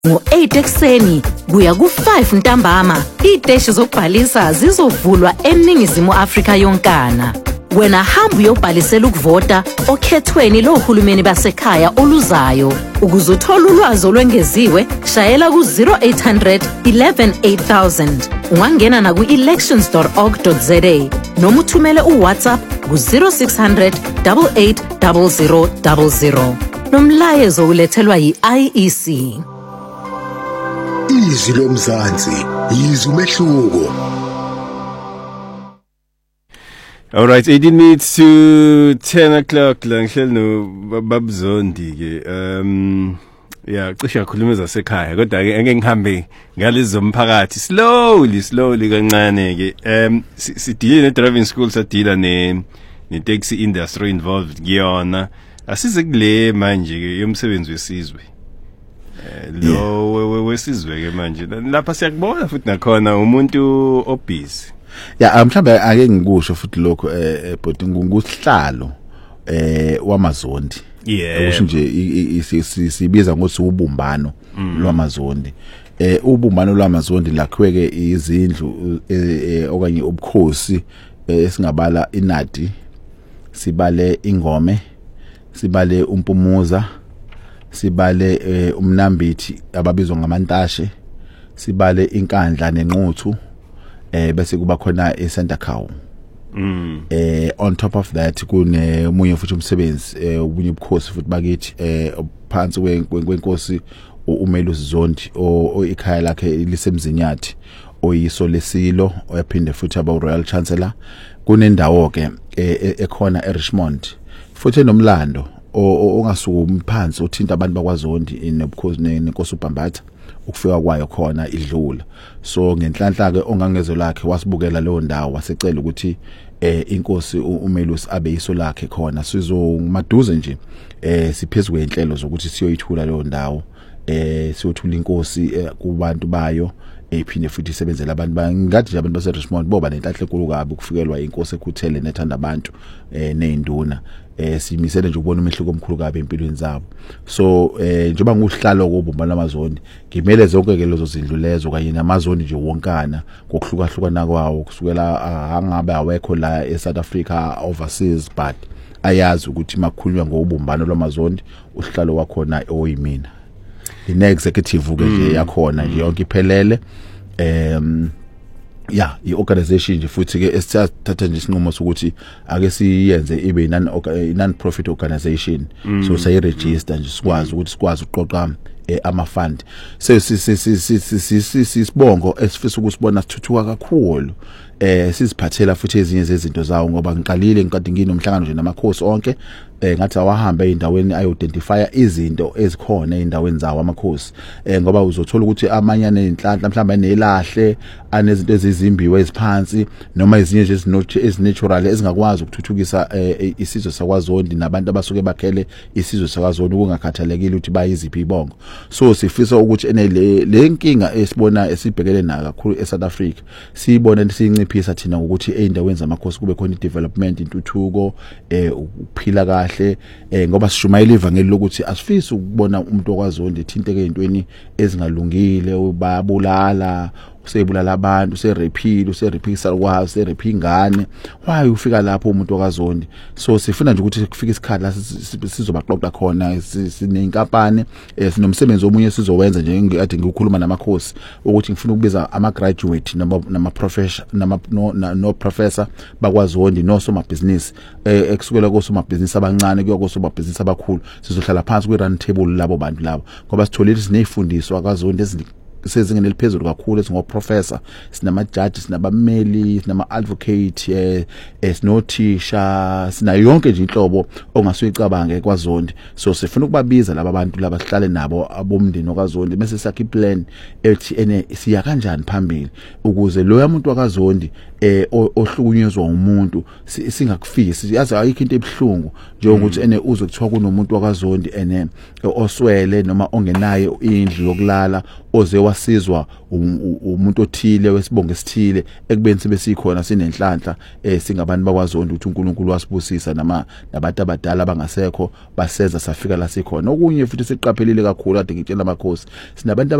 ngo-8 ekseni kuya ku-5 ntambama. Iteshi zokubhalisa zizovulwa eNingizimu Afrika yonkana. Wena hamba uyobhalisela ukuvota okhethweni lohulumeni basekhaya oluzayo. Ukuze uthole ulwazi olwengeziwe, shayela ku-0800 11 8000. Ungangena na ku-elections.org.za noma uthumele uWhatsApp ku-0600 88 0000. Nomlayezo ulethelwa yi-IEC. Izwi lomzansi, izwi umehluko. All right, 18 minutes to 10 o'clock la ngihleli no babzondi ke yeah cishe yakhuluma zasekhaya kodwa ke ngeke ngihambe ngalizo zomphakathi slowly kancane ke sidile ne driving school sadila ne taxi industry involved kuyona asize kule manje ke yomsebenzi wesizwe lo wesizwe ke manje lapha siyakubona futhi nakhona umuntu obusy. Yeah, mhlambe ake ngikusho futhi lokho but ngusihlalo wamazondi. Yeah. Ukusho nje sibiza ngokuthi ubumbano lwamazondi. Ubumbano lwamazondi lakhiweke izindlu okanye ubukhosi esingabala inadi, sibale ingome, sibale umpumuza, sibale umnambithi ababizwa ngamantashe, sibale inkandla nenquthu. Bese kuba khona eCenter Cow. On top of that kune munye futhi umsebenzi ubunye ubukhosi futhi bakithi phansi kwenkosi uMelusi Zondi ikhaya lakhe lisemzinyathi oyiso lesilo oyaphinde futhi aba Royal Chancellor. Kunendawo ke ekhona eRichmond futhi enomlando ongasukumi phansi uthinta abantu bakwaZondi nobukhosi nenkosi uBhambatha ukufika kwayo khona idlula. So ngenhlanhla ke ongangezo lakhe wasibukela leyo ndawo wasecela ukuthi inkosi uMelusi abe yiso lakhe khona sizomaduze nje siphezulu kwenhlelo zokuthi siyoyithula leyo ndawo siyothula inkosi kubantu bayo ephinde futhi isebenzele abantu bangathi nje abantu base Richmond boba nenhlanhla enkulu kabi ukufikelwa inkosi ekhuthele nethanda abantu nezinduna simisele nje ukubona umehluko omkhulu kabi empilweni zabo. So njengoba nguhlalo kobumbana lamazondi ngimele zonke ke lezo zindlu lezo kanye namazondi nje wonkana ngokuhlukahlukana kwawo kusukela angabe awekho la eSouth Africa overseas but ayazi ukuthi makukhulunywa ngobumbano lwamazondi uhlalo wakhona oyimina. Ine-executive ke nje yakhona nje yonke iphelele yeah i-organization nje futhi ke esithatha nje isinqumo sokuthi ake siyenze ibe non-profit organization. So sayi-register nje sikwazi ukuqoqa ama-fund. So sisibongo esifisa ukusibona sithuthuka kakhulu siziphathela futhi ezinye zezinto zawo ngoba ngiqalile ngikade nginomhlangano nje namakhosi onke ngathi awahamba eindaweni ayidentify izinto ezikhona eindaweni zawo amakhosi ngoba uzothola ukuthi amanye anenhlanhla mhlawumbe nelahle anezinto ezizimbiwe eziphansi noma ezinye nje ezinatural ezingakwazi ukuthuthukisa isizwe sakwaZondi nabantu abasuke bakhele isizwe sakwaZondi ukungakhathalekile ukuthi bayiziphi ibongo. So sifisa ukuthi le nkinga esibona esibhekele nayo kakhulu eSouth Africa siyibone siyinciphisa thina ukuthi eindaweni zamakhosi kube khona i-development intuthuko ukuphila kahle ngoba sishumayela ivangeli lokuthi asifisi ukubona umuntu okwaZondi ethinteke ezintweni ezingalungile bayabulala usebulala abantu userepisa kwazi userepha ingane why ufika lapho umuntu okaZondi. So sifuna nje ukuthi kufike isikhathi la sizobaqoqa khona sinenkampani sinomsebenzi omunye sizowenza nje ngikade ngikhuluma namakhosi ukuthi ngifuna ukubiza ama graduate nama professor no professor bakwaZondi no soma business ekusukela kosoma business abancane kuya kosoma business abakhulu sizohlala phansi kwi round table labo bantu labo ngoba sitholile sinezifundiswa akaZondi sezingene eliphezulu kakhulu esingo professor sinama judges sinabameli sinama advocate sinothisha sina yonke nje inhlobo ongasuyicabange kwaZondi. So sifuna ukubabiza laba bantu laba sihlale nabo abomndeni okaZondi bese sakhi plan ethi siya kanjani phambili ukuze lo yamuntu wakaZondi ohlukunyezwa umuntu singakufiki siyazi ayikho into ebhlungu njengokuthi uzwe kuthiwa kunomuntu wakaZondi oswele noma ongenayo indlu yokulala oze wasizwa umuntu othile wesibongo esithile ekubeni sibe sikhona sinenhlanhla singabantu bakwaZondi ukuthi uNkulunkulu wasibusisa nabantu abadala bangasekho basenza safika la sikhona. Okunye futhi siqaphelile kakhulu kade ngitshela amakhosi sinabantu